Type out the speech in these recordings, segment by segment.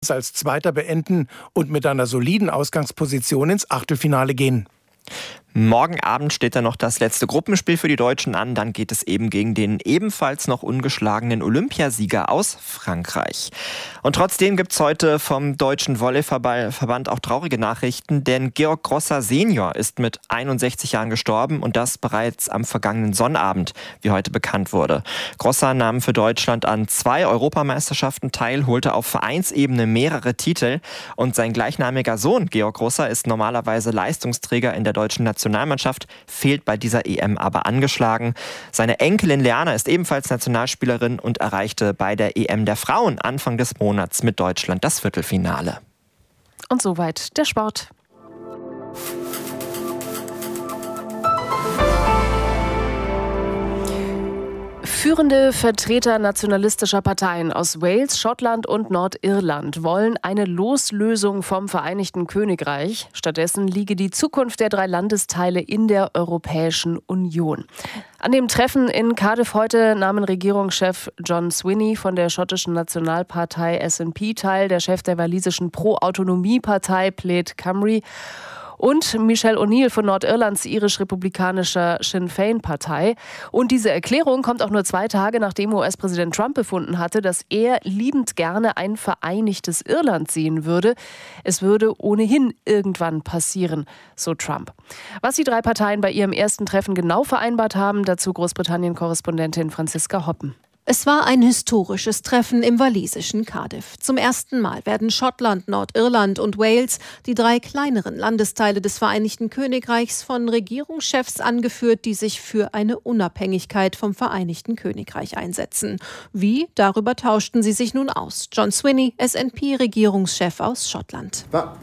Wales als Zweiter beenden und mit einer soliden Ausgangsposition ins Achtelfinale gehen. Morgen Abend steht dann noch das letzte Gruppenspiel für die Deutschen an. Dann geht es eben gegen den ebenfalls noch ungeschlagenen Olympiasieger aus Frankreich. Und trotzdem gibt es heute vom Deutschen Volleyballverband auch traurige Nachrichten, denn Georg Grosser Senior ist mit 61 Jahren gestorben und das bereits am vergangenen Sonnabend, wie heute bekannt wurde. Grosser nahm für Deutschland an 2 Europameisterschaften teil, holte auf Vereinsebene mehrere Titel und sein gleichnamiger Sohn Georg Grosser ist normalerweise Leistungsträger in der deutschen Nationalmannschaft, fehlt bei dieser EM aber angeschlagen. Seine Enkelin Leana ist ebenfalls Nationalspielerin und erreichte bei der EM der Frauen Anfang des Monats mit Deutschland das Viertelfinale. Und soweit der Sport. Führende Vertreter nationalistischer Parteien aus Wales, Schottland und Nordirland wollen eine Loslösung vom Vereinigten Königreich. Stattdessen liege die Zukunft der 3 Landesteile in der Europäischen Union. An dem Treffen in Cardiff heute nahmen Regierungschef John Swinney von der schottischen Nationalpartei SNP teil, der Chef der walisischen Pro-Autonomie-Partei Plaid Cymru und Michelle O'Neill von Nordirlands irisch-republikanischer Sinn Féin-Partei. Und diese Erklärung kommt auch nur 2 Tage, nachdem US-Präsident Trump befunden hatte, dass er liebend gerne ein vereinigtes Irland sehen würde. Es würde ohnehin irgendwann passieren, so Trump. Was die 3 Parteien bei ihrem ersten Treffen genau vereinbart haben, dazu Großbritannien-Korrespondentin Franziska Hoppen. Es war ein historisches Treffen im walisischen Cardiff. Zum ersten Mal werden Schottland, Nordirland und Wales, die 3 kleineren Landesteile des Vereinigten Königreichs, von Regierungschefs angeführt, die sich für eine Unabhängigkeit vom Vereinigten Königreich einsetzen. Wie? Darüber tauschten sie sich nun aus. John Swinney, SNP-Regierungschef aus Schottland.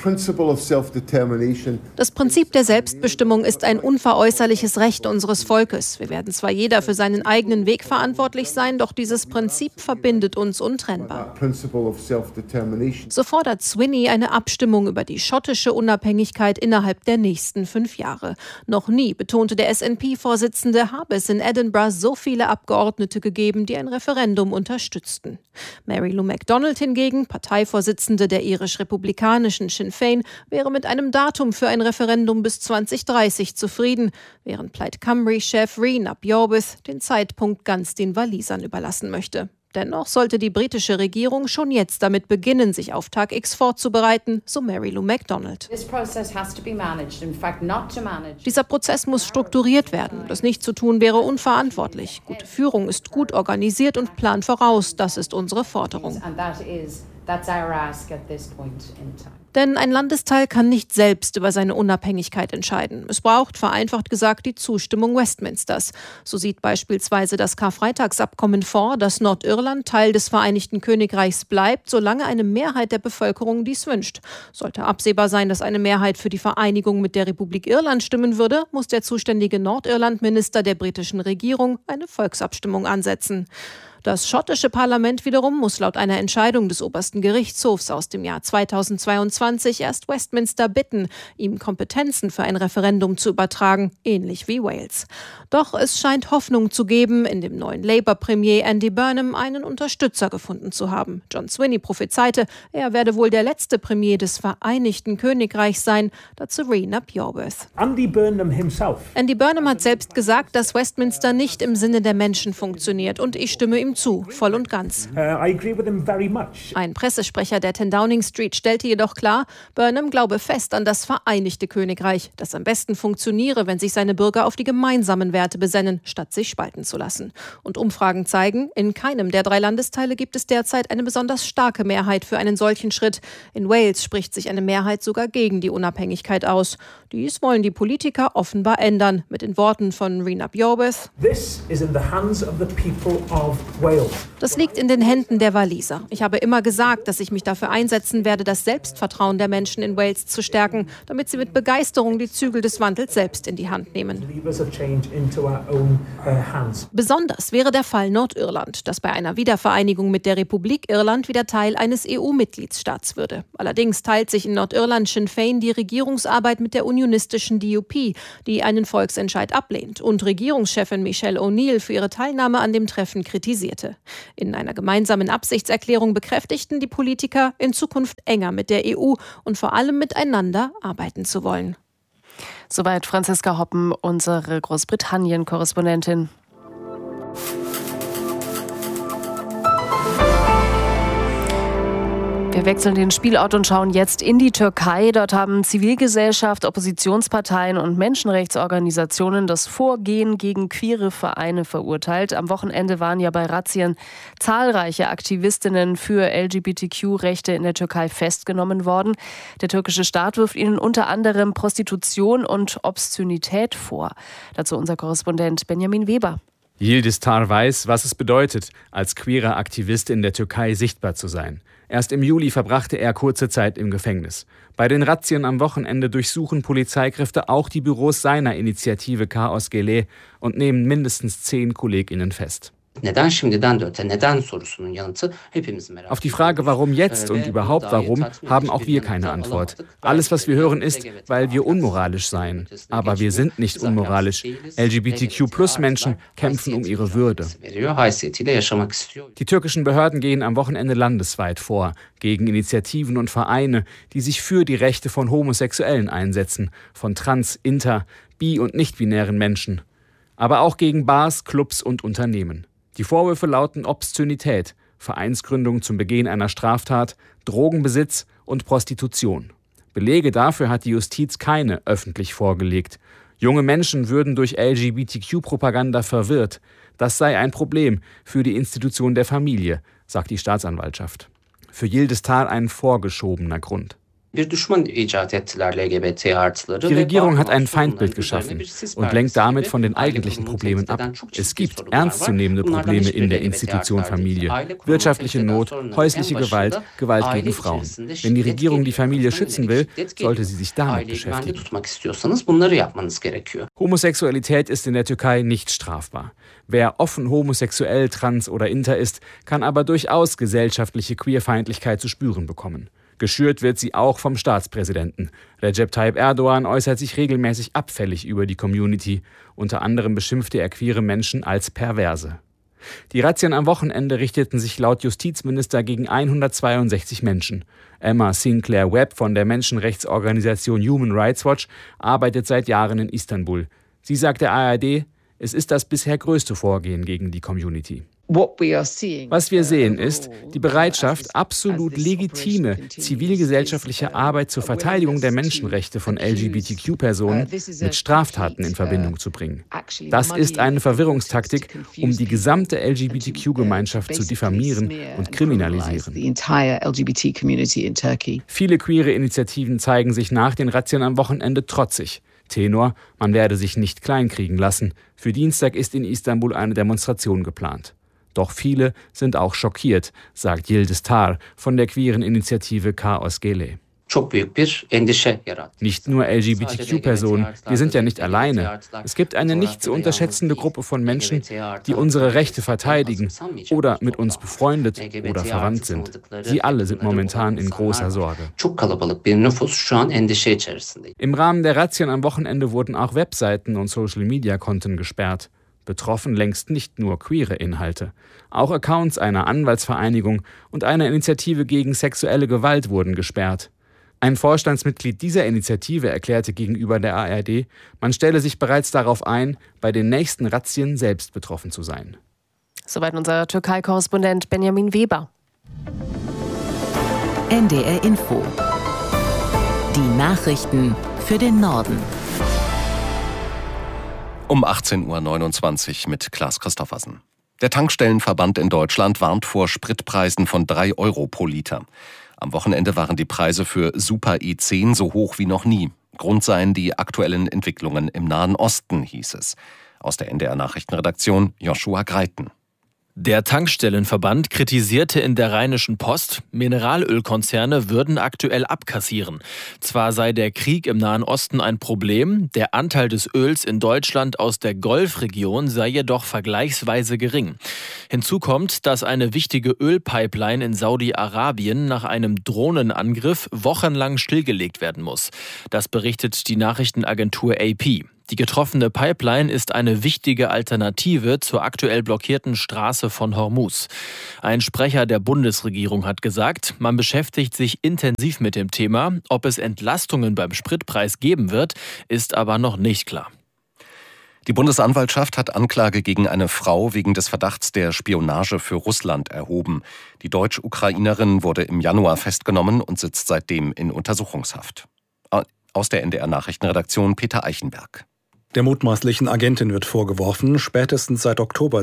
Das Prinzip der Selbstbestimmung ist ein unveräußerliches Recht unseres Volkes. Wir werden zwar jeder für seinen eigenen Weg verantwortlich sein, doch dieses Prinzip verbindet uns untrennbar. So fordert Swinney eine Abstimmung über die schottische Unabhängigkeit innerhalb der nächsten 5 Jahre. Noch nie, betonte der SNP-Vorsitzende, habe es in Edinburgh so viele Abgeordnete gegeben, die ein Referendum unterstützten. Mary Lou McDonald hingegen, Parteivorsitzende der irisch-republikanischen Sinn Féin, wäre mit einem Datum für ein Referendum bis 2030 zufrieden, während Plaid Cymru-Chef Rian ap Iorwerth den Zeitpunkt ganz den Walisern überlassen möchte. Dennoch sollte die britische Regierung schon jetzt damit beginnen, sich auf Tag X vorzubereiten, so Mary Lou McDonald. Dieser Prozess muss strukturiert werden. Das nicht zu tun wäre unverantwortlich. Gute Führung ist gut organisiert und plant voraus. Das ist unsere Forderung. Denn ein Landesteil kann nicht selbst über seine Unabhängigkeit entscheiden. Es braucht, vereinfacht gesagt, die Zustimmung Westminsters. So sieht beispielsweise das Karfreitagsabkommen vor, dass Nordirland Teil des Vereinigten Königreichs bleibt, solange eine Mehrheit der Bevölkerung dies wünscht. Sollte absehbar sein, dass eine Mehrheit für die Vereinigung mit der Republik Irland stimmen würde, muss der zuständige Nordirland-Minister der britischen Regierung eine Volksabstimmung ansetzen. Das schottische Parlament wiederum muss laut einer Entscheidung des obersten Gerichtshofs aus dem Jahr 2022 erst Westminster bitten, ihm Kompetenzen für ein Referendum zu übertragen, ähnlich wie Wales. Doch es scheint Hoffnung zu geben, in dem neuen Labour-Premier Andy Burnham einen Unterstützer gefunden zu haben. John Swinney prophezeite, er werde wohl der letzte Premier des Vereinigten Königreichs sein, dazu Rian ap Iorwerth. Andy Burnham hat selbst gesagt, dass Westminster nicht im Sinne der Menschen funktioniert und ich stimme ihm zu, voll und ganz. Ein Pressesprecher der 10 Downing Street stellte jedoch klar, Burnham glaube fest an das Vereinigte Königreich, das am besten funktioniere, wenn sich seine Bürger auf die gemeinsamen Werte besennen, statt sich spalten zu lassen. Und Umfragen zeigen, in keinem der 3 Landesteile gibt es derzeit eine besonders starke Mehrheit für einen solchen Schritt. In Wales spricht sich eine Mehrheit sogar gegen die Unabhängigkeit aus. Dies wollen die Politiker offenbar ändern, mit den Worten von Rian ap Iorwerth. Das liegt in den Händen der Waliser. Ich habe immer gesagt, dass ich mich dafür einsetzen werde, das Selbstvertrauen der Menschen in Wales zu stärken, damit sie mit Begeisterung die Zügel des Wandels selbst in die Hand nehmen. Besonders wäre der Fall Nordirland, das bei einer Wiedervereinigung mit der Republik Irland wieder Teil eines EU-Mitgliedsstaats würde. Allerdings teilt sich in Nordirland Sinn Féin die Regierungsarbeit mit der unionistischen DUP, die einen Volksentscheid ablehnt und Regierungschefin Michelle O'Neill für ihre Teilnahme an dem Treffen kritisierte. In einer gemeinsamen Absichtserklärung bekräftigten die Politiker, in Zukunft enger mit der EU und vor allem miteinander arbeiten zu wollen. Soweit Franziska Hoppen, unsere Großbritannien-Korrespondentin. Wir wechseln den Spielort und schauen jetzt in die Türkei. Dort haben Zivilgesellschaft, Oppositionsparteien und Menschenrechtsorganisationen das Vorgehen gegen queere Vereine verurteilt. Am Wochenende waren ja bei Razzien zahlreiche Aktivistinnen für LGBTQ-Rechte in der Türkei festgenommen worden. Der türkische Staat wirft ihnen unter anderem Prostitution und Obszönität vor. Dazu unser Korrespondent Benjamin Weber. Yildiz Tar weiß, was es bedeutet, als queerer Aktivist in der Türkei sichtbar zu sein. Erst im Juli verbrachte er kurze Zeit im Gefängnis. Bei den Razzien am Wochenende durchsuchen Polizeikräfte auch die Büros seiner Initiative Chaos Gele und nehmen mindestens 10 KollegInnen fest. Auf die Frage, warum jetzt und überhaupt warum, haben auch wir keine Antwort. Alles, was wir hören, ist, weil wir unmoralisch seien. Aber wir sind nicht unmoralisch. LGBTQ-Plus-Menschen kämpfen um ihre Würde. Die türkischen Behörden gehen am Wochenende landesweit vor, gegen Initiativen und Vereine, die sich für die Rechte von Homosexuellen einsetzen, von trans-, inter-, bi- und nicht-binären Menschen. Aber auch gegen Bars, Clubs und Unternehmen. Die Vorwürfe lauten Obszönität, Vereinsgründung zum Begehen einer Straftat, Drogenbesitz und Prostitution. Belege dafür hat die Justiz keine öffentlich vorgelegt. Junge Menschen würden durch LGBTQ-Propaganda verwirrt. Das sei ein Problem für die Institution der Familie, sagt die Staatsanwaltschaft. Für Yildiz Tar ein vorgeschobener Grund. Die Regierung hat ein Feindbild geschaffen und lenkt damit von den eigentlichen Problemen ab. Es gibt ernstzunehmende Probleme in der Institution Familie. Wirtschaftliche Not, häusliche Gewalt, Gewalt gegen Frauen. Wenn die Regierung die Familie schützen will, sollte sie sich damit beschäftigen. Homosexualität ist in der Türkei nicht strafbar. Wer offen homosexuell, trans oder inter ist, kann aber durchaus gesellschaftliche Queerfeindlichkeit zu spüren bekommen. Geschürt wird sie auch vom Staatspräsidenten. Recep Tayyip Erdogan äußert sich regelmäßig abfällig über die Community. Unter anderem beschimpfte er queere Menschen als Perverse. Die Razzien am Wochenende richteten sich laut Justizminister gegen 162 Menschen. Emma Sinclair Webb von der Menschenrechtsorganisation Human Rights Watch arbeitet seit Jahren in Istanbul. Sie sagt der ARD, es ist das bisher größte Vorgehen gegen die Community. Was wir sehen, ist die Bereitschaft, absolut legitime zivilgesellschaftliche Arbeit zur Verteidigung der Menschenrechte von LGBTQ-Personen mit Straftaten in Verbindung zu bringen. Das ist eine Verwirrungstaktik, um die gesamte LGBTQ-Gemeinschaft zu diffamieren und kriminalisieren. Viele queere Initiativen zeigen sich nach den Razzien am Wochenende trotzig. Tenor, man werde sich nicht kleinkriegen lassen. Für Dienstag ist in Istanbul eine Demonstration geplant. Doch viele sind auch schockiert, sagt Yildiz Tar von der queeren Initiative Chaos Gele. Nicht nur LGBTQ-Personen, wir sind ja nicht alleine. Es gibt eine nicht zu unterschätzende Gruppe von Menschen, die unsere Rechte verteidigen oder mit uns befreundet oder verwandt sind. Sie alle sind momentan in großer Sorge. Im Rahmen der Razzien am Wochenende wurden auch Webseiten und Social-Media-Konten gesperrt. Betroffen längst nicht nur queere Inhalte. Auch Accounts einer Anwaltsvereinigung und einer Initiative gegen sexuelle Gewalt wurden gesperrt. Ein Vorstandsmitglied dieser Initiative erklärte gegenüber der ARD, man stelle sich bereits darauf ein, bei den nächsten Razzien selbst betroffen zu sein. Soweit unser Türkei-Korrespondent Benjamin Weber. NDR Info. Die Nachrichten für den Norden. Um 18.29 Uhr mit Klaas Christoffersen. Der Tankstellenverband in Deutschland warnt vor Spritpreisen von 3 Euro pro Liter. Am Wochenende waren die Preise für Super E10 so hoch wie noch nie. Grund seien die aktuellen Entwicklungen im Nahen Osten, hieß es. Aus der NDR Nachrichtenredaktion Joshua Greiten. Der Tankstellenverband kritisierte in der Rheinischen Post, Mineralölkonzerne würden aktuell abkassieren. Zwar sei der Krieg im Nahen Osten ein Problem, der Anteil des Öls in Deutschland aus der Golfregion sei jedoch vergleichsweise gering. Hinzu kommt, dass eine wichtige Ölpipeline in Saudi-Arabien nach einem Drohnenangriff wochenlang stillgelegt werden muss. Das berichtet die Nachrichtenagentur AP. Die getroffene Pipeline ist eine wichtige Alternative zur aktuell blockierten Straße von Hormuz. Ein Sprecher der Bundesregierung hat gesagt, man beschäftigt sich intensiv mit dem Thema. Ob es Entlastungen beim Spritpreis geben wird, ist aber noch nicht klar. Die Bundesanwaltschaft hat Anklage gegen eine Frau wegen des Verdachts der Spionage für Russland erhoben. Die Deutsch-Ukrainerin wurde im Januar festgenommen und sitzt seitdem in Untersuchungshaft. Aus der NDR-Nachrichtenredaktion Peter Eichenberg. Der mutmaßlichen Agentin wird vorgeworfen, spätestens seit Oktober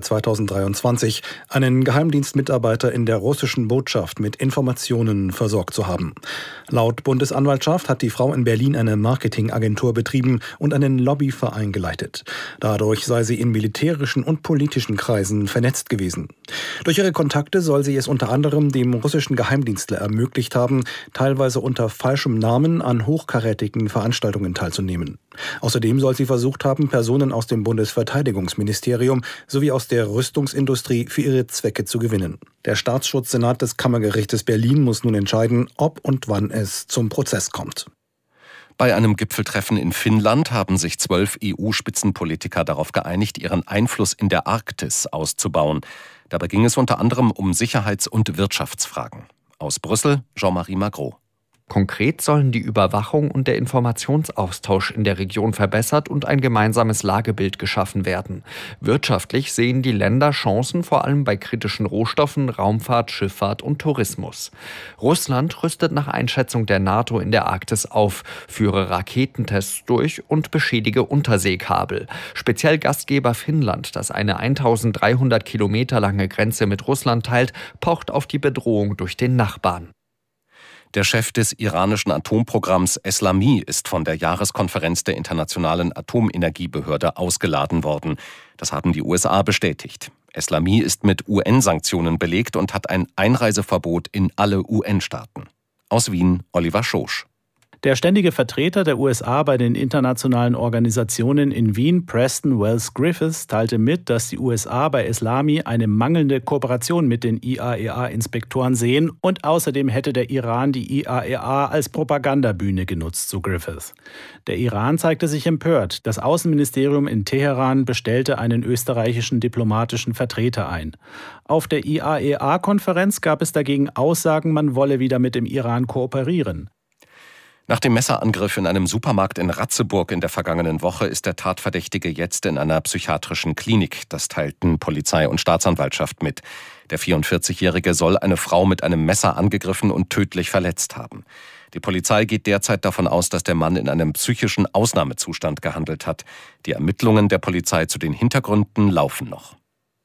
2023 einen Geheimdienstmitarbeiter in der russischen Botschaft mit Informationen versorgt zu haben. Laut Bundesanwaltschaft hat die Frau in Berlin eine Marketingagentur betrieben und einen Lobbyverein geleitet. Dadurch sei sie in militärischen und politischen Kreisen vernetzt gewesen. Durch ihre Kontakte soll sie es unter anderem dem russischen Geheimdienstler ermöglicht haben, teilweise unter falschem Namen an hochkarätigen Veranstaltungen teilzunehmen. Außerdem soll sie versucht haben, Personen aus dem Bundesverteidigungsministerium sowie aus der Rüstungsindustrie für ihre Zwecke zu gewinnen. Der Staatsschutzsenat des Kammergerichtes Berlin muss nun entscheiden, ob und wann es zum Prozess kommt. Bei einem Gipfeltreffen in Finnland haben sich 12 EU-Spitzenpolitiker darauf geeinigt, ihren Einfluss in der Arktis auszubauen. Dabei ging es unter anderem um Sicherheits- und Wirtschaftsfragen. Aus Brüssel, Jean-Marie Magro. Konkret sollen die Überwachung und der Informationsaustausch in der Region verbessert und ein gemeinsames Lagebild geschaffen werden. Wirtschaftlich sehen die Länder Chancen vor allem bei kritischen Rohstoffen, Raumfahrt, Schifffahrt und Tourismus. Russland rüstet nach Einschätzung der NATO in der Arktis auf, führe Raketentests durch und beschädige Unterseekabel. Speziell Gastgeber Finnland, das eine 1300 Kilometer lange Grenze mit Russland teilt, pocht auf die Bedrohung durch den Nachbarn. Der Chef des iranischen Atomprogramms Eslami ist von der Jahreskonferenz der Internationalen Atomenergiebehörde ausgeladen worden. Das haben die USA bestätigt. Eslami ist mit UN-Sanktionen belegt und hat ein Einreiseverbot in alle UN-Staaten. Aus Wien, Oliver Schosch. Der ständige Vertreter der USA bei den internationalen Organisationen in Wien, Preston Wells Griffiths, teilte mit, dass die USA bei Eslami eine mangelnde Kooperation mit den IAEA-Inspektoren sehen und außerdem hätte der Iran die IAEA als Propagandabühne genutzt, so Griffiths. Der Iran zeigte sich empört. Das Außenministerium in Teheran bestellte einen österreichischen diplomatischen Vertreter ein. Auf der IAEA-Konferenz gab es dagegen Aussagen, man wolle wieder mit dem Iran kooperieren. Nach dem Messerangriff in einem Supermarkt in Ratzeburg in der vergangenen Woche ist der Tatverdächtige jetzt in einer psychiatrischen Klinik. Das teilten Polizei und Staatsanwaltschaft mit. Der 44-Jährige soll eine Frau mit einem Messer angegriffen und tödlich verletzt haben. Die Polizei geht derzeit davon aus, dass der Mann in einem psychischen Ausnahmezustand gehandelt hat. Die Ermittlungen der Polizei zu den Hintergründen laufen noch.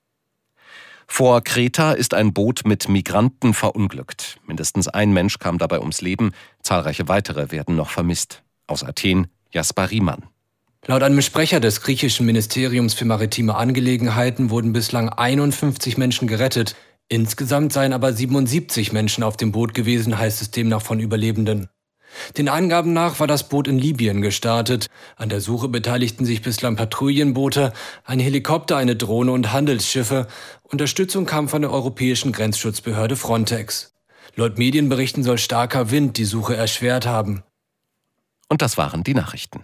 Vor Kreta ist ein Boot mit Migranten verunglückt. Mindestens ein Mensch kam dabei ums Leben, zahlreiche weitere werden noch vermisst. Aus Athen, Jasper Riemann. Laut einem Sprecher des griechischen Ministeriums für maritime Angelegenheiten wurden bislang 51 Menschen gerettet. Insgesamt seien aber 77 Menschen auf dem Boot gewesen, heißt es demnach von Überlebenden. Den Angaben nach war das Boot in Libyen gestartet. An der Suche beteiligten sich bislang Patrouillenboote, ein Helikopter, eine Drohne und Handelsschiffe. Unterstützung kam von der europäischen Grenzschutzbehörde Frontex. Laut Medienberichten soll starker Wind die Suche erschwert haben. Und das waren die Nachrichten.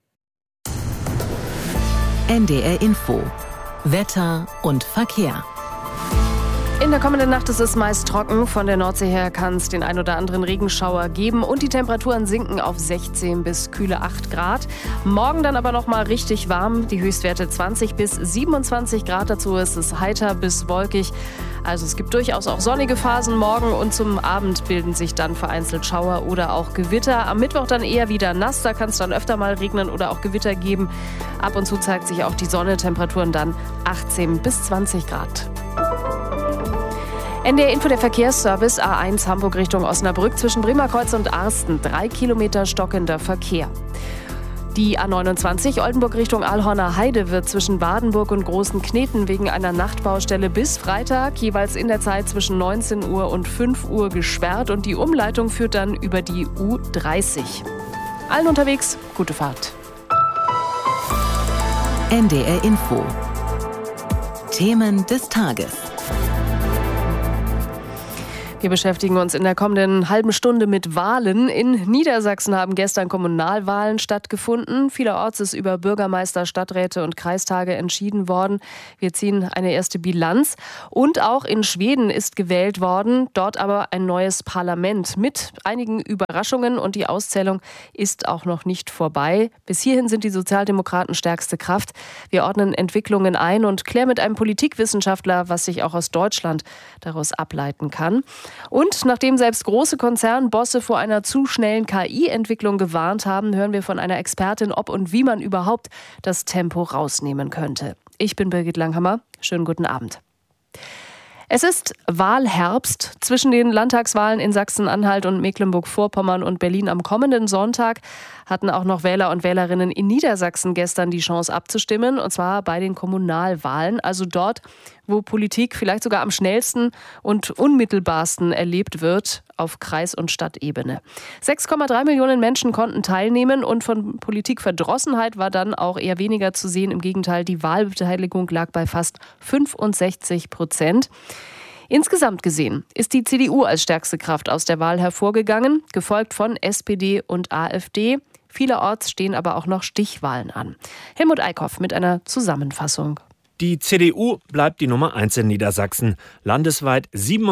NDR Info. Wetter und Verkehr. In der kommenden Nacht ist es meist trocken. Von der Nordsee her kann es den ein oder anderen Regenschauer geben und die Temperaturen sinken auf 16 bis kühle 8 Grad. Morgen dann aber noch mal richtig warm. Die Höchstwerte 20 bis 27 Grad. Dazu ist es heiter bis wolkig. Also es gibt durchaus auch sonnige Phasen morgen und zum Abend bilden sich dann vereinzelt Schauer oder auch Gewitter. Am Mittwoch dann eher wieder nass. Da kann es dann öfter mal regnen oder auch Gewitter geben. Ab und zu zeigt sich auch die Sonne. Temperaturen dann 18 bis 20 Grad. NDR Info, der Verkehrsservice A1 Hamburg Richtung Osnabrück zwischen Bremerkreuz und Arsten. 3 Kilometer stockender Verkehr. Die A29 Oldenburg Richtung Alhorner Heide wird zwischen Badenburg und Großen Kneten wegen einer Nachtbaustelle bis Freitag jeweils in der Zeit zwischen 19 Uhr und 5 Uhr gesperrt und die Umleitung führt dann über die U30. Allen unterwegs, gute Fahrt. NDR Info. Themen des Tages. Wir beschäftigen uns in der kommenden halben Stunde mit Wahlen. In Niedersachsen haben gestern Kommunalwahlen stattgefunden. Vielerorts ist über Bürgermeister, Stadträte und Kreistage entschieden worden. Wir ziehen eine erste Bilanz. Und auch in Schweden ist gewählt worden, dort aber ein neues Parlament mit einigen Überraschungen und die Auszählung ist auch noch nicht vorbei. Bis hierhin sind die Sozialdemokraten stärkste Kraft. Wir ordnen Entwicklungen ein und klären mit einem Politikwissenschaftler, was sich auch aus Deutschland daraus ableiten kann. Und nachdem selbst große Konzernbosse vor einer zu schnellen KI-Entwicklung gewarnt haben, hören wir von einer Expertin, ob und wie man überhaupt das Tempo rausnehmen könnte. Ich bin Birgit Langhammer. Schönen guten Abend. Es ist Wahlherbst. Zwischen den Landtagswahlen in Sachsen-Anhalt und Mecklenburg-Vorpommern und Berlin am kommenden Sonntag hatten auch noch Wähler und Wählerinnen in Niedersachsen gestern die Chance abzustimmen, und zwar bei den Kommunalwahlen, also dort, wo Politik vielleicht sogar am schnellsten und unmittelbarsten erlebt wird, auf Kreis- und Stadtebene. 6,3 Millionen Menschen konnten teilnehmen und von Politikverdrossenheit war dann auch eher weniger zu sehen. Im Gegenteil, die Wahlbeteiligung lag bei fast 65%. Insgesamt gesehen ist die CDU als stärkste Kraft aus der Wahl hervorgegangen, gefolgt von SPD und AfD. Vielerorts stehen aber auch noch Stichwahlen an. Helmut Eickhoff mit einer Zusammenfassung. Die CDU bleibt die Nummer 1 in Niedersachsen. Landesweit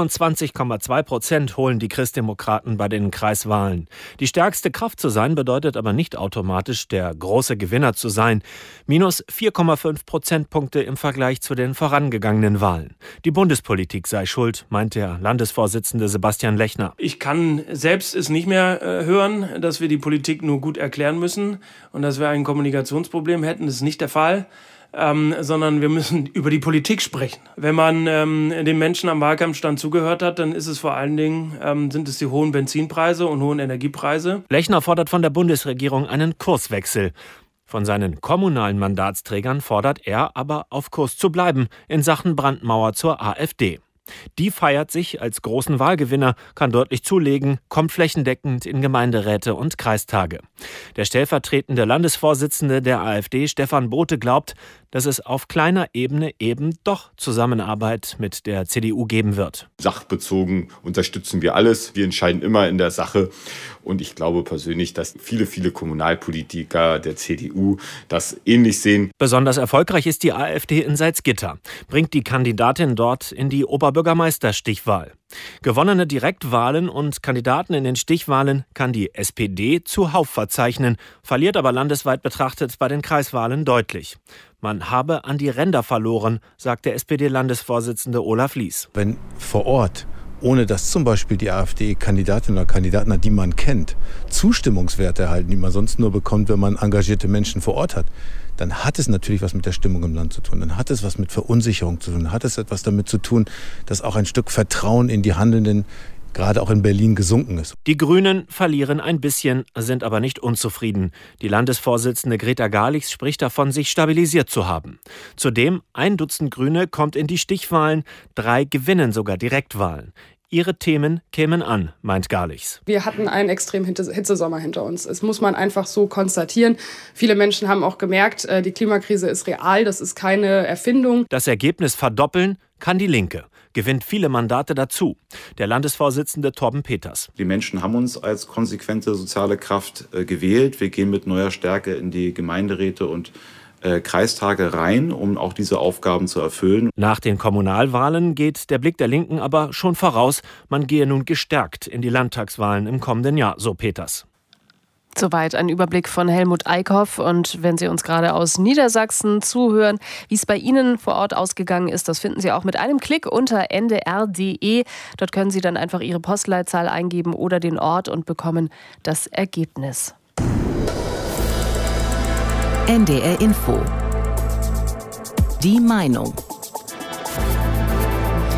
27,2% holen die Christdemokraten bei den Kreiswahlen. Die stärkste Kraft zu sein bedeutet aber nicht automatisch, der große Gewinner zu sein. Minus 4,5 Prozentpunkte im Vergleich zu den vorangegangenen Wahlen. Die Bundespolitik sei schuld, meint der Landesvorsitzende Sebastian Lechner. Ich kann selbst es nicht mehr hören, dass wir die Politik nur gut erklären müssen und dass wir ein Kommunikationsproblem hätten. Das ist nicht der Fall. Sondern wir müssen über die Politik sprechen. Wenn man den Menschen am Wahlkampfstand zugehört hat, dann ist es vor allen Dingen, sind es die hohen Benzinpreise und hohen Energiepreise. Lechner fordert von der Bundesregierung einen Kurswechsel. Von seinen kommunalen Mandatsträgern fordert er aber, auf Kurs zu bleiben in Sachen Brandmauer zur AfD. Die feiert sich als großen Wahlgewinner, kann deutlich zulegen, kommt flächendeckend in Gemeinderäte und Kreistage. Der stellvertretende Landesvorsitzende der AfD, Stefan Bote, glaubt, dass es auf kleiner Ebene eben doch Zusammenarbeit mit der CDU geben wird. Sachbezogen unterstützen wir alles. Wir entscheiden immer in der Sache. Und ich glaube persönlich, dass viele Kommunalpolitiker der CDU das ähnlich sehen. Besonders erfolgreich ist die AfD in Salzgitter, bringt die Kandidatin dort in die Oberbürgermeisterstichwahl. Gewonnene Direktwahlen und Kandidaten in den Stichwahlen kann die SPD zuhauf verzeichnen, verliert aber landesweit betrachtet bei den Kreiswahlen deutlich. Man habe an die Ränder verloren, sagt der SPD-Landesvorsitzende Olaf Lies. Wenn vor Ort, ohne dass zum Beispiel die AfD Kandidatinnen oder Kandidaten hat, die man kennt, Zustimmungswerte erhalten, die man sonst nur bekommt, wenn man engagierte Menschen vor Ort hat, dann hat es natürlich was mit der Stimmung im Land zu tun. Dann hat es was mit Verunsicherung zu tun. Dann hat es etwas damit zu tun, dass auch ein Stück Vertrauen in die Handelnden gerade auch in Berlin gesunken ist. Die Grünen verlieren ein bisschen, sind aber nicht unzufrieden. Die Landesvorsitzende Greta Garlichs spricht davon, sich stabilisiert zu haben. Zudem 1 Dutzend Grüne kommt in die Stichwahlen, 3 gewinnen sogar Direktwahlen. Ihre Themen kämen an, meint Garlichs. Wir hatten einen extremen Hitzesommer hinter uns. Das muss man einfach so konstatieren. Viele Menschen haben auch gemerkt, die Klimakrise ist real, das ist keine Erfindung. Das Ergebnis verdoppeln kann die Linke, gewinnt viele Mandate dazu. Der Landesvorsitzende Torben Peters. Die Menschen haben uns als konsequente soziale Kraft gewählt. Wir gehen mit neuer Stärke in die Gemeinderäte und Kreistage rein, um auch diese Aufgaben zu erfüllen. Nach den Kommunalwahlen geht der Blick der Linken aber schon voraus. Man gehe nun gestärkt in die Landtagswahlen im kommenden Jahr, so Peters. Soweit ein Überblick von Helmut Eickhoff. Und wenn Sie uns gerade aus Niedersachsen zuhören, wie es bei Ihnen vor Ort ausgegangen ist, das finden Sie auch mit einem Klick unter ndr.de. Dort können Sie dann einfach Ihre Postleitzahl eingeben oder den Ort und bekommen das Ergebnis. NDR Info. Die Meinung.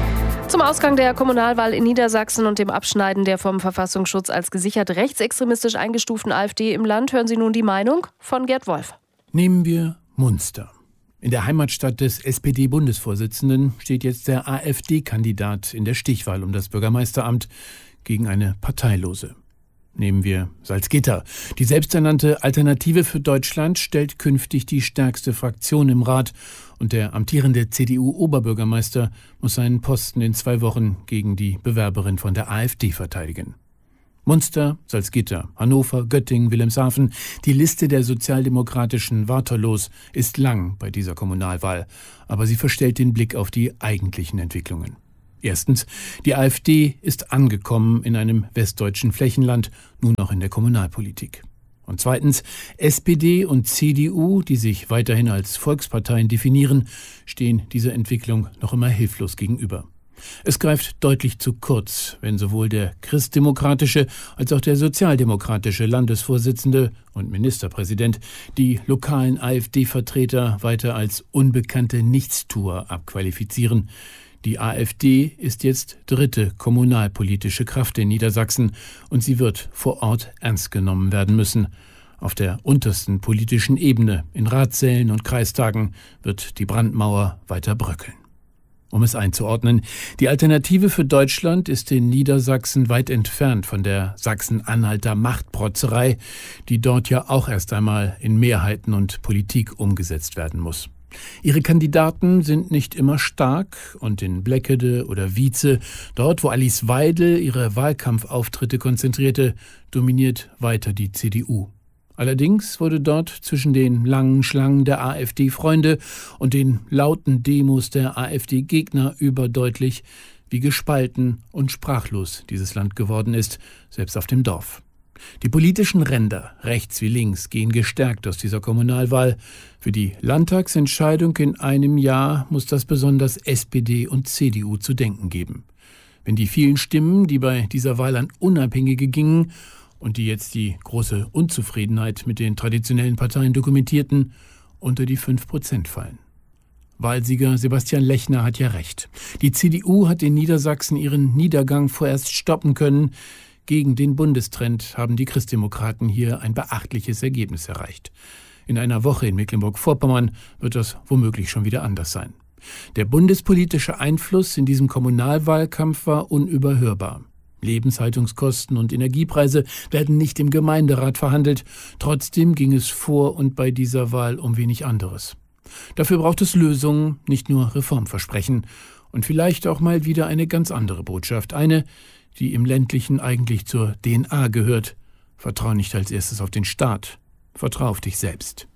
Zum Ausgang der Kommunalwahl in Niedersachsen und dem Abschneiden der vom Verfassungsschutz als gesichert rechtsextremistisch eingestuften AfD im Land hören Sie nun die Meinung von Gerd Wolf. Nehmen wir Munster. In der Heimatstadt des SPD-Bundesvorsitzenden steht jetzt der AfD-Kandidat in der Stichwahl um das Bürgermeisteramt gegen eine Parteilose. Nehmen wir Salzgitter. Die selbsternannte Alternative für Deutschland stellt künftig die stärkste Fraktion im Rat und der amtierende CDU-Oberbürgermeister muss seinen Posten in 2 Wochen gegen die Bewerberin von der AfD verteidigen. Munster, Salzgitter, Hannover, Göttingen, Wilhelmshaven. Die Liste der sozialdemokratischen Waterloos ist lang bei dieser Kommunalwahl, aber sie verstellt den Blick auf die eigentlichen Entwicklungen. Erstens, die AfD ist angekommen in einem westdeutschen Flächenland, nun auch in der Kommunalpolitik. Und zweitens, SPD und CDU, die sich weiterhin als Volksparteien definieren, stehen dieser Entwicklung noch immer hilflos gegenüber. Es greift deutlich zu kurz, wenn sowohl der christdemokratische als auch der sozialdemokratische Landesvorsitzende und Ministerpräsident die lokalen AfD-Vertreter weiter als unbekannte Nichtstuer abqualifizieren. Die AfD ist jetzt 3. kommunalpolitische Kraft in Niedersachsen und sie wird vor Ort ernst genommen werden müssen. Auf der untersten politischen Ebene, in Ratssälen und Kreistagen, wird die Brandmauer weiter bröckeln. Um es einzuordnen, die Alternative für Deutschland ist in Niedersachsen weit entfernt von der Sachsen-Anhalter Machtprotzerei, die dort ja auch erst einmal in Mehrheiten und Politik umgesetzt werden muss. Ihre Kandidaten sind nicht immer stark und in Bleckede oder Wietze, dort wo Alice Weidel ihre Wahlkampfauftritte konzentrierte, dominiert weiter die CDU. Allerdings wurde dort zwischen den langen Schlangen der AfD-Freunde und den lauten Demos der AfD-Gegner überdeutlich, wie gespalten und sprachlos dieses Land geworden ist, selbst auf dem Dorf. Die politischen Ränder, rechts wie links, gehen gestärkt aus dieser Kommunalwahl. Für die Landtagsentscheidung in einem Jahr muss das besonders SPD und CDU zu denken geben. Wenn die vielen Stimmen, die bei dieser Wahl an Unabhängige gingen und die jetzt die große Unzufriedenheit mit den traditionellen Parteien dokumentierten, unter die 5% fallen. Wahlsieger Sebastian Lechner hat ja recht. Die CDU hat in Niedersachsen ihren Niedergang vorerst stoppen können. Gegen den Bundestrend haben die Christdemokraten hier ein beachtliches Ergebnis erreicht. In einer Woche in Mecklenburg-Vorpommern wird das womöglich schon wieder anders sein. Der bundespolitische Einfluss in diesem Kommunalwahlkampf war unüberhörbar. Lebenshaltungskosten und Energiepreise werden nicht im Gemeinderat verhandelt. Trotzdem ging es vor und bei dieser Wahl um wenig anderes. Dafür braucht es Lösungen, nicht nur Reformversprechen. Und vielleicht auch mal wieder eine ganz andere Botschaft. Eine, die im ländlichen eigentlich zur DNA gehört. Vertrau nicht als erstes auf den Staat. Vertrau auf dich selbst.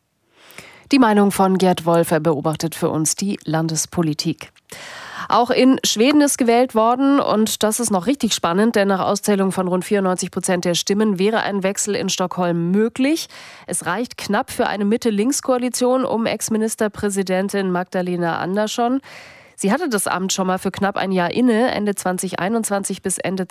Die Meinung von Gerd Wolf, er beobachtet für uns die Landespolitik. Auch in Schweden ist gewählt worden und das ist noch richtig spannend, denn nach Auszählung von rund 94% der Stimmen wäre ein Wechsel in Stockholm möglich. Es reicht knapp für eine Mitte-Links-Koalition um Ex-Ministerpräsidentin Magdalena Andersson. Sie hatte das Amt schon mal für knapp ein Jahr inne, Ende 2021 bis Ende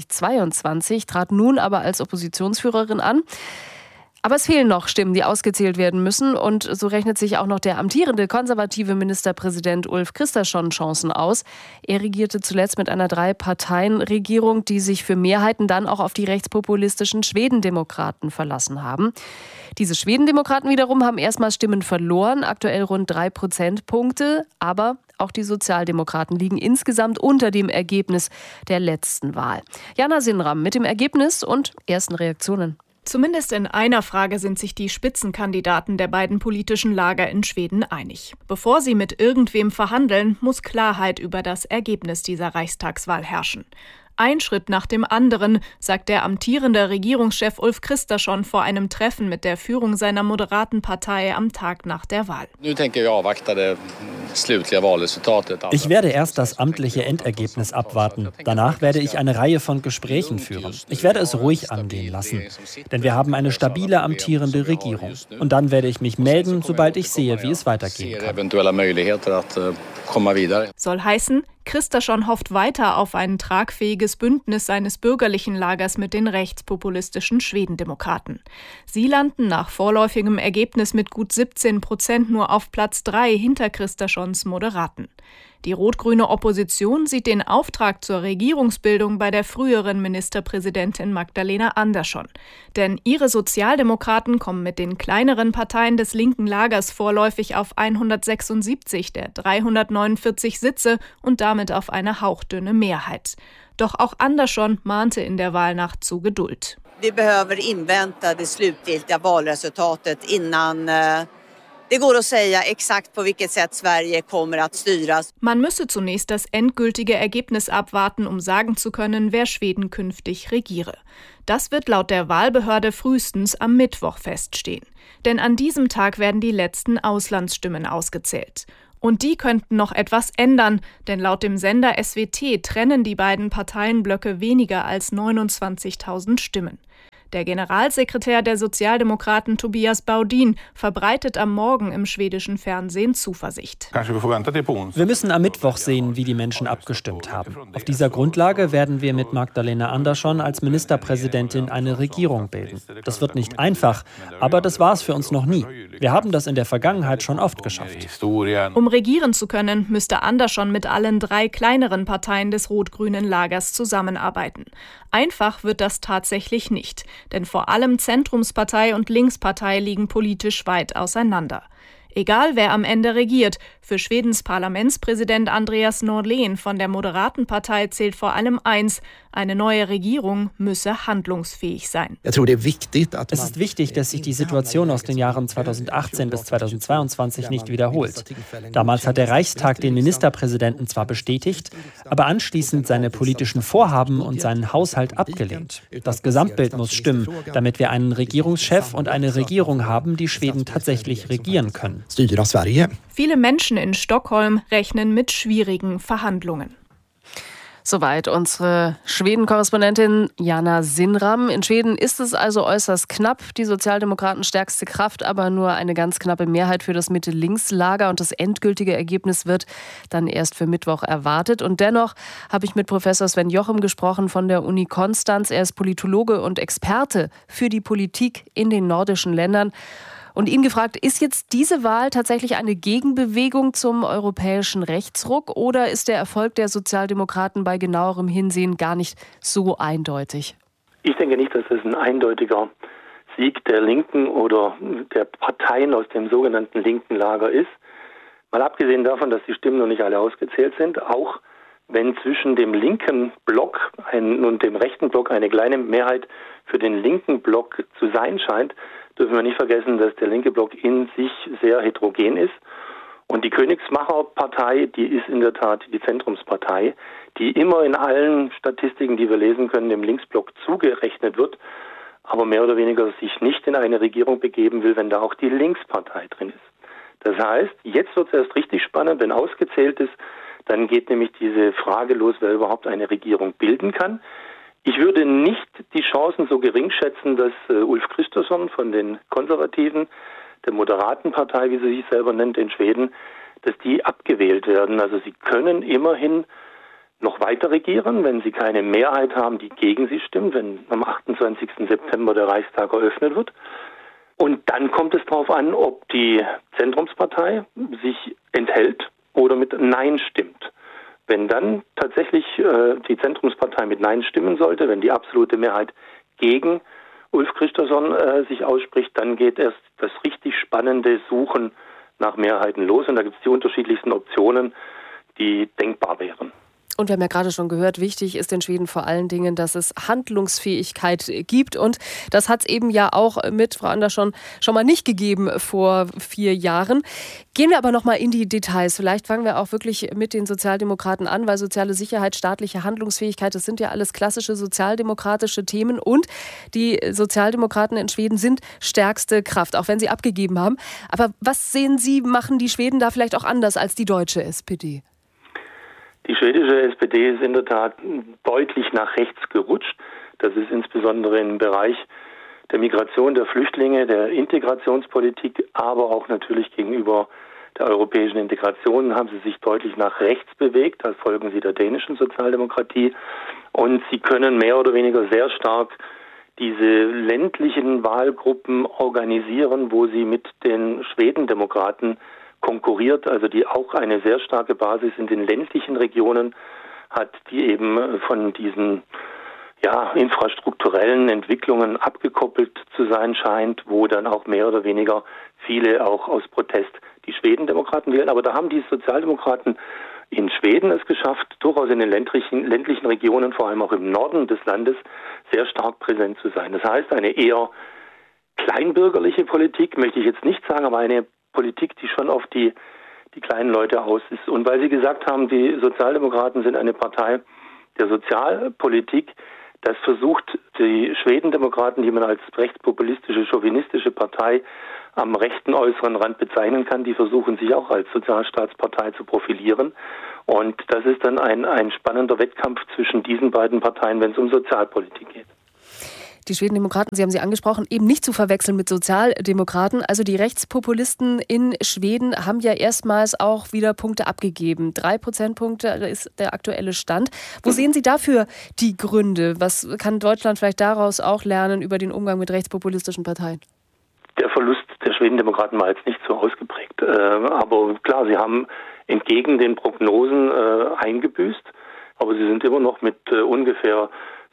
2022, trat nun aber als Oppositionsführerin an. Aber es fehlen noch Stimmen, die ausgezählt werden müssen. Und so rechnet sich auch noch der amtierende konservative Ministerpräsident Ulf Kristersson Chancen aus. Er regierte zuletzt mit einer 3-Parteien-Regierung, die sich für Mehrheiten dann auch auf die rechtspopulistischen Schwedendemokraten verlassen haben. Diese Schwedendemokraten wiederum haben erstmals Stimmen verloren, aktuell rund 3 Prozentpunkte. Aber auch die Sozialdemokraten liegen insgesamt unter dem Ergebnis der letzten Wahl. Jana Sinram mit dem Ergebnis und ersten Reaktionen. Zumindest in einer Frage sind sich die Spitzenkandidaten der beiden politischen Lager in Schweden einig. Bevor sie mit irgendwem verhandeln, muss Klarheit über das Ergebnis dieser Reichstagswahl herrschen. Ein Schritt nach dem anderen, sagt der amtierende Regierungschef Ulf Kristersson vor einem Treffen mit der Führung seiner moderaten Partei am Tag nach der Wahl. Ich werde erst das amtliche Endergebnis abwarten. Danach werde ich eine Reihe von Gesprächen führen. Ich werde es ruhig angehen lassen, denn wir haben eine stabile amtierende Regierung. Und dann werde ich mich melden, sobald ich sehe, wie es weitergehen kann. Soll heißen, Kristersson hofft weiter auf ein tragfähiges Bündnis seines bürgerlichen Lagers mit den rechtspopulistischen Schwedendemokraten. Sie landen nach vorläufigem Ergebnis mit gut 17% nur auf Platz 3 hinter Kristerssons Moderaten. Die rot-grüne Opposition sieht den Auftrag zur Regierungsbildung bei der früheren Ministerpräsidentin Magdalena Andersson. Denn ihre Sozialdemokraten kommen mit den kleineren Parteien des linken Lagers vorläufig auf 176 der 349 Sitze und damit auf eine hauchdünne Mehrheit. Doch auch Andersson mahnte in der Wahlnacht zu Geduld. Wir behöver invänta det slutgiltiga valresultatet innan det går att säga exakt på vilket sätt Sverige kommer att styras. Man müsse zunächst das endgültige Ergebnis abwarten, um sagen zu können, wer Schweden künftig regiere. Das wird laut der Wahlbehörde frühestens am Mittwoch feststehen. Denn an diesem Tag werden die letzten Auslandsstimmen ausgezählt. Und die könnten noch etwas ändern, denn laut dem Sender SWT trennen die beiden Parteienblöcke weniger als 29.000 Stimmen. Der Generalsekretär der Sozialdemokraten Tobias Baudin verbreitet am Morgen im schwedischen Fernsehen Zuversicht. Wir müssen am Mittwoch sehen, wie die Menschen abgestimmt haben. Auf dieser Grundlage werden wir mit Magdalena Andersson als Ministerpräsidentin eine Regierung bilden. Das wird nicht einfach, aber das war es für uns noch nie. Wir haben das in der Vergangenheit schon oft geschafft. Um regieren zu können, müsste Andersson mit allen 3 kleineren Parteien des rot-grünen Lagers zusammenarbeiten. Einfach wird das tatsächlich nicht. Denn vor allem Zentrumspartei und Linkspartei liegen politisch weit auseinander. Egal wer am Ende regiert, für Schwedens Parlamentspräsident Andreas Norlén von der Moderatenpartei zählt vor allem eins: Eine neue Regierung müsse handlungsfähig sein. Es ist wichtig, dass sich die Situation aus den Jahren 2018 bis 2022 nicht wiederholt. Damals hat der Reichstag den Ministerpräsidenten zwar bestätigt, aber anschließend seine politischen Vorhaben und seinen Haushalt abgelehnt. Das Gesamtbild muss stimmen, damit wir einen Regierungschef und eine Regierung haben, die Schweden tatsächlich regieren können. Viele Menschen in Stockholm rechnen mit schwierigen Verhandlungen. Soweit unsere Schweden-Korrespondentin Jana Sinnram. In Schweden ist es also äußerst knapp. Die Sozialdemokraten stärkste Kraft, aber nur eine ganz knappe Mehrheit für das Mitte-Links-Lager. Und das endgültige Ergebnis wird dann erst für Mittwoch erwartet. Und dennoch habe ich mit Professor Sven Jochem gesprochen von der Uni Konstanz. Er ist Politologe und Experte für die Politik in den nordischen Ländern. Und ihn gefragt, ist jetzt diese Wahl tatsächlich eine Gegenbewegung zum europäischen Rechtsruck oder ist der Erfolg der Sozialdemokraten bei genauerem Hinsehen gar nicht so eindeutig? Ich denke nicht, dass es ein eindeutiger Sieg der Linken oder der Parteien aus dem sogenannten linken Lager ist. Mal abgesehen davon, dass die Stimmen noch nicht alle ausgezählt sind, auch wenn zwischen dem linken Block und dem rechten Block eine kleine Mehrheit für den linken Block zu sein scheint, dürfen wir nicht vergessen, dass der linke Block in sich sehr heterogen ist. Und die Königsmacherpartei, die ist in der Tat die Zentrumspartei, die immer in allen Statistiken, die wir lesen können, dem Linksblock zugerechnet wird, aber mehr oder weniger sich nicht in eine Regierung begeben will, wenn da auch die Linkspartei drin ist. Das heißt, jetzt wird es erst richtig spannend, wenn ausgezählt ist, dann geht nämlich diese Frage los, wer überhaupt eine Regierung bilden kann. Ich würde nicht die Chancen so gering schätzen, dass Ulf Kristersson von den Konservativen, der Moderatenpartei, wie sie sich selber nennt in Schweden, dass die abgewählt werden. Also sie können immerhin noch weiter regieren, wenn sie keine Mehrheit haben, die gegen sie stimmt, wenn am 28. September der Reichstag eröffnet wird. Und dann kommt es darauf an, ob die Zentrumspartei sich enthält oder mit Nein stimmt. Wenn dann tatsächlich die Zentrumspartei mit Nein stimmen sollte, wenn die absolute Mehrheit gegen Ulf Kristersson sich ausspricht, dann geht erst das richtig spannende Suchen nach Mehrheiten los. Und da gibt es die unterschiedlichsten Optionen, die denkbar wären. Und wir haben ja gerade schon gehört, wichtig ist in Schweden vor allen Dingen, dass es Handlungsfähigkeit gibt. Und das hat es eben ja auch mit Frau Andersson schon mal nicht gegeben vor 4 Jahren. Gehen wir aber noch mal in die Details. Vielleicht fangen wir auch wirklich mit den Sozialdemokraten an, weil soziale Sicherheit, staatliche Handlungsfähigkeit, das sind ja alles klassische sozialdemokratische Themen. Und die Sozialdemokraten in Schweden sind stärkste Kraft, auch wenn sie abgegeben haben. Aber was sehen Sie, machen die Schweden da vielleicht auch anders als die deutsche SPD? Die schwedische SPD ist in der Tat deutlich nach rechts gerutscht. Das ist insbesondere im Bereich der Migration, der Flüchtlinge, der Integrationspolitik, aber auch natürlich gegenüber der europäischen Integration haben sie sich deutlich nach rechts bewegt. Da folgen sie der dänischen Sozialdemokratie. Und sie können mehr oder weniger sehr stark diese ländlichen Wahlgruppen organisieren, wo sie mit den Schwedendemokraten konkurriert, also die auch eine sehr starke Basis in den ländlichen Regionen hat, die eben von diesen infrastrukturellen Entwicklungen abgekoppelt zu sein scheint, wo dann auch mehr oder weniger viele auch aus Protest die Schwedendemokraten wählen. Aber da haben die Sozialdemokraten in Schweden es geschafft, durchaus in den ländlichen Regionen, vor allem auch im Norden des Landes, sehr stark präsent zu sein. Das heißt, eine eher kleinbürgerliche Politik, möchte ich jetzt nicht sagen, aber eine Politik, die schon auf die kleinen Leute aus ist. Und weil Sie gesagt haben, die Sozialdemokraten sind eine Partei der Sozialpolitik, das versucht die Schwedendemokraten, die man als rechtspopulistische, chauvinistische Partei am rechten äußeren Rand bezeichnen kann, die versuchen sich auch als Sozialstaatspartei zu profilieren. Und das ist dann ein spannender Wettkampf zwischen diesen beiden Parteien, wenn es um Sozialpolitik geht. Die Schwedendemokraten, Sie haben sie angesprochen, eben nicht zu verwechseln mit Sozialdemokraten. Also die Rechtspopulisten in Schweden haben ja erstmals auch wieder Punkte abgegeben. 3 Prozentpunkte ist der aktuelle Stand. Wo sehen Sie dafür die Gründe? Was kann Deutschland vielleicht daraus auch lernen über den Umgang mit rechtspopulistischen Parteien? Der Verlust der Schwedendemokraten war jetzt nicht so ausgeprägt. Aber klar, sie haben entgegen den Prognosen eingebüßt. Aber sie sind immer noch mit ungefähr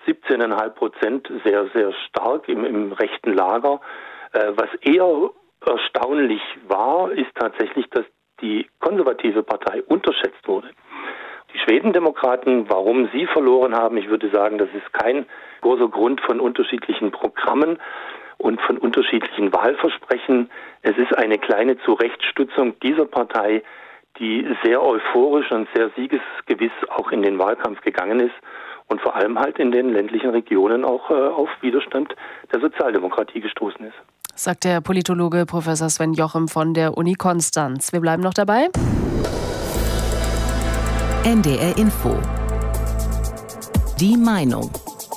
17,5% sehr, sehr stark im rechten Lager. Was eher erstaunlich war, ist tatsächlich, dass die konservative Partei unterschätzt wurde. Die Schwedendemokraten, warum sie verloren haben, ich würde sagen, das ist kein großer Grund von unterschiedlichen Programmen und von unterschiedlichen Wahlversprechen. Es ist eine kleine Zurechtstutzung dieser Partei, die sehr euphorisch und sehr siegesgewiss auch in den Wahlkampf gegangen ist und vor allem halt in den ländlichen Regionen auch auf Widerstand der Sozialdemokratie gestoßen ist. Sagt der Politologe Professor Sven Jochem von der Uni Konstanz. Wir bleiben noch dabei. NDR Info. Die Meinung.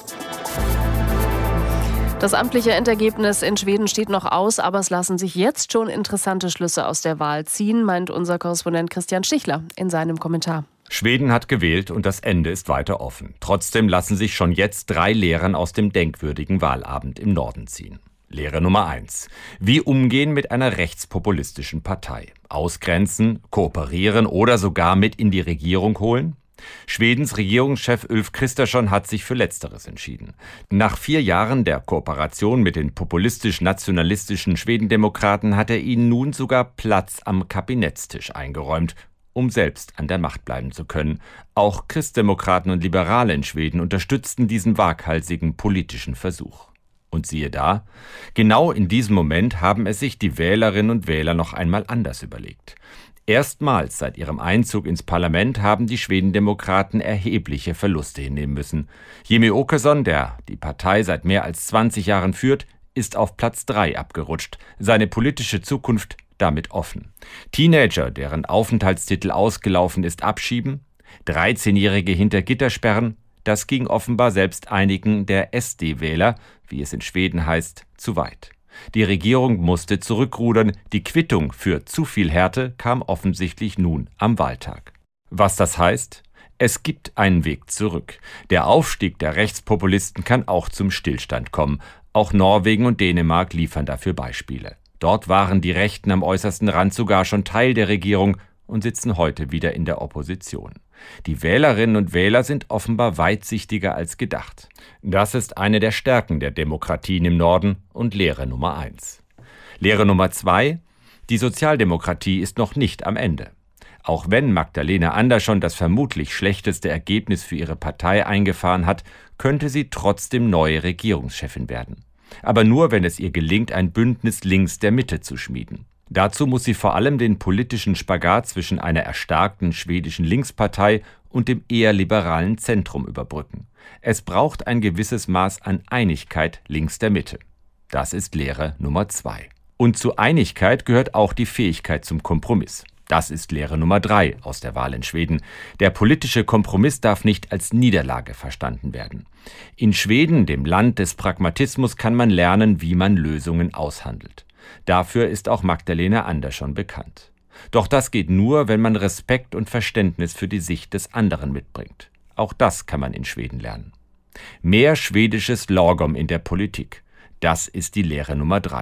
Das amtliche Endergebnis in Schweden steht noch aus, aber es lassen sich jetzt schon interessante Schlüsse aus der Wahl ziehen, meint unser Korrespondent Christian Stichler in seinem Kommentar. Schweden hat gewählt und das Ende ist weiter offen. Trotzdem lassen sich schon jetzt 3 Lehren aus dem denkwürdigen Wahlabend im Norden ziehen. Lehre Nummer 1. Wie umgehen mit einer rechtspopulistischen Partei? Ausgrenzen, kooperieren oder sogar mit in die Regierung holen? Schwedens Regierungschef Ulf Kristersson hat sich für Letzteres entschieden. Nach 4 Jahren der Kooperation mit den populistisch-nationalistischen Schwedendemokraten hat er ihnen nun sogar Platz am Kabinettstisch eingeräumt, um selbst an der Macht bleiben zu können. Auch Christdemokraten und Liberale in Schweden unterstützten diesen waghalsigen politischen Versuch. Und siehe da, genau in diesem Moment haben es sich die Wählerinnen und Wähler noch einmal anders überlegt. Erstmals seit ihrem Einzug ins Parlament haben die Schwedendemokraten erhebliche Verluste hinnehmen müssen. Jimmie Åkesson, der die Partei seit mehr als 20 Jahren führt, ist auf Platz 3 abgerutscht. Seine politische Zukunft damit offen. Teenager, deren Aufenthaltstitel ausgelaufen ist, abschieben, 13-Jährige hinter Gittersperren, das ging offenbar selbst einigen der SD-Wähler, wie es in Schweden heißt, zu weit. Die Regierung musste zurückrudern, die Quittung für zu viel Härte kam offensichtlich nun am Wahltag. Was das heißt? Es gibt einen Weg zurück. Der Aufstieg der Rechtspopulisten kann auch zum Stillstand kommen. Auch Norwegen und Dänemark liefern dafür Beispiele. Dort waren die Rechten am äußersten Rand sogar schon Teil der Regierung und sitzen heute wieder in der Opposition. Die Wählerinnen und Wähler sind offenbar weitsichtiger als gedacht. Das ist eine der Stärken der Demokratien im Norden und Lehre Nummer 1. Lehre Nummer 2: Die Sozialdemokratie ist noch nicht am Ende. Auch wenn Magdalena Andersson das vermutlich schlechteste Ergebnis für ihre Partei eingefahren hat, könnte sie trotzdem neue Regierungschefin werden. Aber nur, wenn es ihr gelingt, ein Bündnis links der Mitte zu schmieden. Dazu muss sie vor allem den politischen Spagat zwischen einer erstarkten schwedischen Linkspartei und dem eher liberalen Zentrum überbrücken. Es braucht ein gewisses Maß an Einigkeit links der Mitte. Das ist Lehre Nummer 2. Und zu Einigkeit gehört auch die Fähigkeit zum Kompromiss. Das ist Lehre Nummer 3 aus der Wahl in Schweden. Der politische Kompromiss darf nicht als Niederlage verstanden werden. In Schweden, dem Land des Pragmatismus, kann man lernen, wie man Lösungen aushandelt. Dafür ist auch Magdalena Andersson bekannt. Doch das geht nur, wenn man Respekt und Verständnis für die Sicht des anderen mitbringt. Auch das kann man in Schweden lernen. Mehr schwedisches Lagom in der Politik. Das ist die Lehre Nummer 3.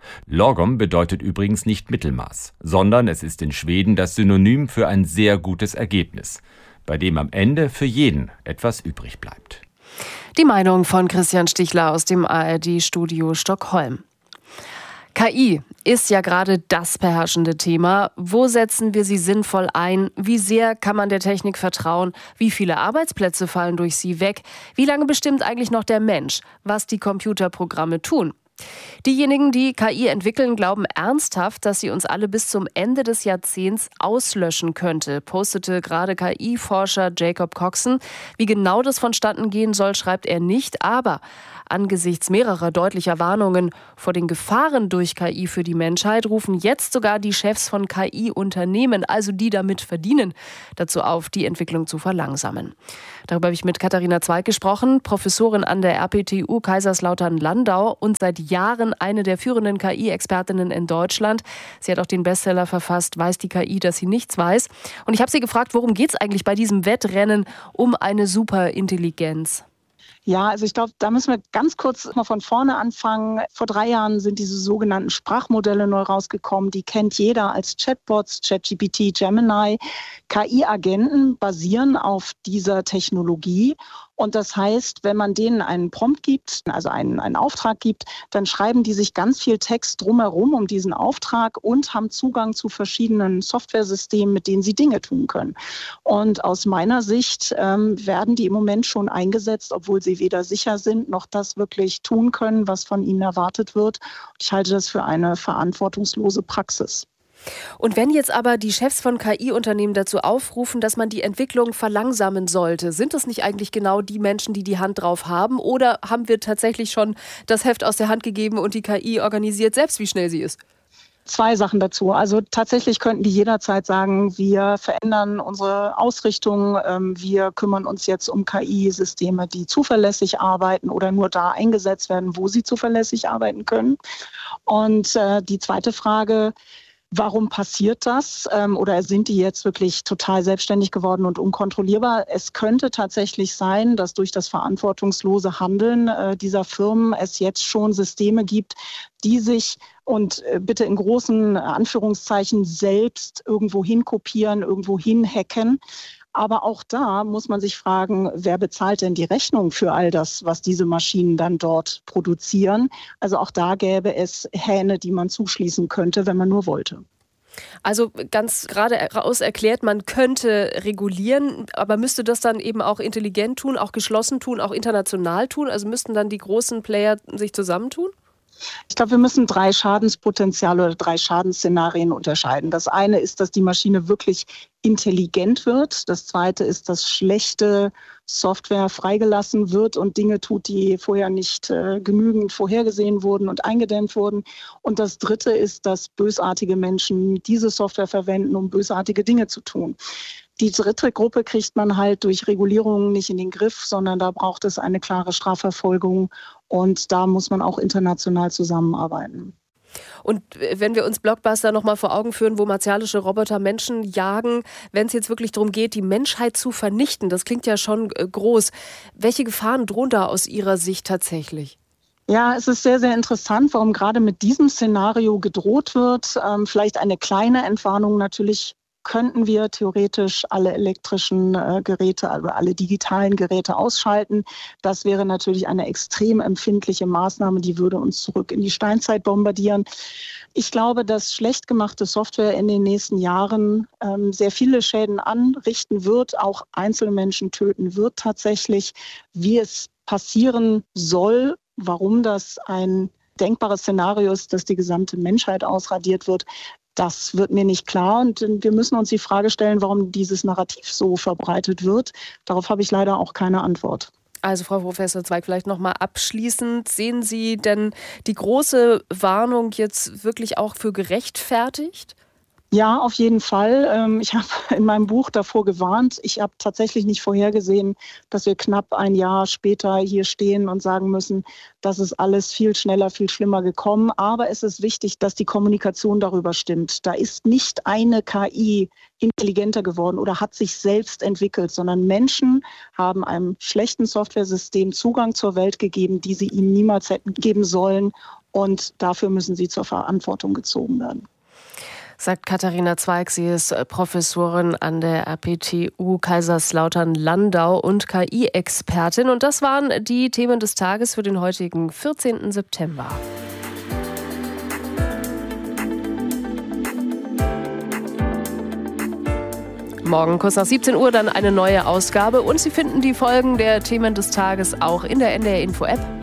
Lagom bedeutet übrigens nicht Mittelmaß, sondern es ist in Schweden das Synonym für ein sehr gutes Ergebnis, bei dem am Ende für jeden etwas übrig bleibt. Die Meinung von Christian Stichler aus dem ARD-Studio Stockholm. KI ist ja gerade das beherrschende Thema. Wo setzen wir sie sinnvoll ein? Wie sehr kann man der Technik vertrauen? Wie viele Arbeitsplätze fallen durch sie weg? Wie lange bestimmt eigentlich noch der Mensch, was die Computerprogramme tun? Diejenigen, die KI entwickeln, glauben ernsthaft, dass sie uns alle bis zum Ende des Jahrzehnts auslöschen könnte, postete gerade KI-Forscher Jacob Coxon. Wie genau das vonstatten gehen soll, schreibt er nicht, aber angesichts mehrerer deutlicher Warnungen vor den Gefahren durch KI für die Menschheit rufen jetzt sogar die Chefs von KI-Unternehmen, also die damit verdienen, dazu auf, die Entwicklung zu verlangsamen. Darüber habe ich mit Katharina Zweig gesprochen, Professorin an der RPTU Kaiserslautern-Landau und seit Jahren eine der führenden KI-Expertinnen in Deutschland. Sie hat auch den Bestseller verfasst, Weiß die KI, dass sie nichts weiß. Und ich habe sie gefragt, worum geht es eigentlich bei diesem Wettrennen um eine Superintelligenz? Ja, also ich glaube, da müssen wir ganz kurz mal von vorne anfangen. Vor 3 Jahren sind diese sogenannten Sprachmodelle neu rausgekommen. Die kennt jeder als Chatbots, ChatGPT, Gemini. KI-Agenten basieren auf dieser Technologie. Und das heißt, wenn man denen einen Prompt gibt, also einen Auftrag gibt, dann schreiben die sich ganz viel Text drumherum um diesen Auftrag und haben Zugang zu verschiedenen Softwaresystemen, mit denen sie Dinge tun können. Und aus meiner Sicht werden die im Moment schon eingesetzt, obwohl sie weder sicher sind, noch das wirklich tun können, was von ihnen erwartet wird. Ich halte das für eine verantwortungslose Praxis. Und wenn jetzt aber die Chefs von KI-Unternehmen dazu aufrufen, dass man die Entwicklung verlangsamen sollte, sind das nicht eigentlich genau die Menschen, die die Hand drauf haben? Oder haben wir tatsächlich schon das Heft aus der Hand gegeben und die KI organisiert selbst, wie schnell sie ist? 2 Sachen dazu. Also tatsächlich könnten die jederzeit sagen, wir verändern unsere Ausrichtung, wir kümmern uns jetzt um KI-Systeme, die zuverlässig arbeiten oder nur da eingesetzt werden, wo sie zuverlässig arbeiten können. Und die zweite Frage: Warum passiert das? Oder sind die jetzt wirklich total selbstständig geworden und unkontrollierbar? Es könnte tatsächlich sein, dass durch das verantwortungslose Handeln dieser Firmen es jetzt schon Systeme gibt, die sich, und bitte in großen Anführungszeichen, selbst irgendwo hin kopieren, irgendwo hin hacken. Aber auch da muss man sich fragen, wer bezahlt denn die Rechnung für all das, was diese Maschinen dann dort produzieren? Also auch da gäbe es Hähne, die man zuschließen könnte, wenn man nur wollte. Also ganz geradeaus erklärt, man könnte regulieren, aber müsste das dann eben auch intelligent tun, auch geschlossen tun, auch international tun? Also müssten dann die großen Player sich zusammentun? Ich glaube, wir müssen 3 Schadenspotenziale oder 3 Schadensszenarien unterscheiden. Das eine ist, dass die Maschine wirklich intelligent wird. Das zweite ist, dass schlechte Software freigelassen wird und Dinge tut, die vorher nicht genügend vorhergesehen wurden und eingedämmt wurden. Und das dritte ist, dass bösartige Menschen diese Software verwenden, um bösartige Dinge zu tun. Die dritte Gruppe kriegt man halt durch Regulierungen nicht in den Griff, sondern da braucht es eine klare Strafverfolgung und da muss man auch international zusammenarbeiten. Und wenn wir uns Blockbuster noch mal vor Augen führen, wo martialische Roboter Menschen jagen, wenn es jetzt wirklich darum geht, die Menschheit zu vernichten, das klingt ja schon groß. Welche Gefahren drohen da aus Ihrer Sicht tatsächlich? Ja, es ist sehr, sehr interessant, warum gerade mit diesem Szenario gedroht wird. Vielleicht eine kleine Entwarnung natürlich. Könnten wir theoretisch alle elektrischen Geräte, also alle digitalen Geräte ausschalten. Das wäre natürlich eine extrem empfindliche Maßnahme, die würde uns zurück in die Steinzeit bombardieren. Ich glaube, dass schlecht gemachte Software in den nächsten Jahren sehr viele Schäden anrichten wird, auch Einzelmenschen töten wird tatsächlich. Wie es passieren soll, warum das ein denkbares Szenario ist, dass die gesamte Menschheit ausradiert wird, das wird mir nicht klar und wir müssen uns die Frage stellen, warum dieses Narrativ so verbreitet wird. Darauf habe ich leider auch keine Antwort. Also Frau Professor Zweig, vielleicht noch mal abschließend, sehen Sie denn die große Warnung jetzt wirklich auch für gerechtfertigt? Ja, auf jeden Fall. Ich habe in meinem Buch davor gewarnt. Ich habe tatsächlich nicht vorhergesehen, dass wir knapp ein Jahr später hier stehen und sagen müssen, das ist alles viel schneller, viel schlimmer gekommen. Aber es ist wichtig, dass die Kommunikation darüber stimmt. Da ist nicht eine KI intelligenter geworden oder hat sich selbst entwickelt, sondern Menschen haben einem schlechten Softwaresystem Zugang zur Welt gegeben, die sie ihm niemals hätten geben sollen. Und dafür müssen sie zur Verantwortung gezogen werden. Sagt Katharina Zweig. Sie ist Professorin an der RPTU Kaiserslautern-Landau und KI-Expertin. Und das waren die Themen des Tages für den heutigen 14. September. Morgen kurz nach 17 Uhr dann eine neue Ausgabe. Und Sie finden die Folgen der Themen des Tages auch in der NDR Info App.